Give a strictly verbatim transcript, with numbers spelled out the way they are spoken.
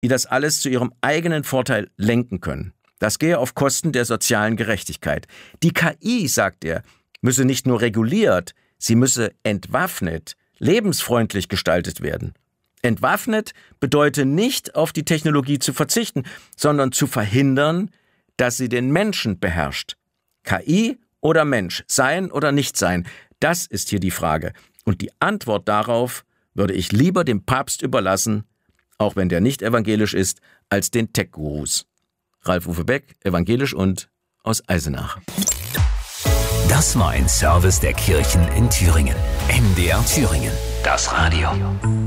die das alles zu ihrem eigenen Vorteil lenken können. Das gehe auf Kosten der sozialen Gerechtigkeit. Die K I, sagt er, müsse nicht nur reguliert, sie müsse entwaffnet, lebensfreundlich gestaltet werden. Entwaffnet bedeutet nicht, auf die Technologie zu verzichten, sondern zu verhindern, dass sie den Menschen beherrscht. K I oder Mensch, sein oder nicht sein, das ist hier die Frage. Und die Antwort darauf würde ich lieber dem Papst überlassen, auch wenn der nicht evangelisch ist, als den Tech-Gurus. Ralf-Uwe Beck, evangelisch und aus Eisenach. Das war ein Service der Kirchen in Thüringen. M D R Thüringen, das Radio.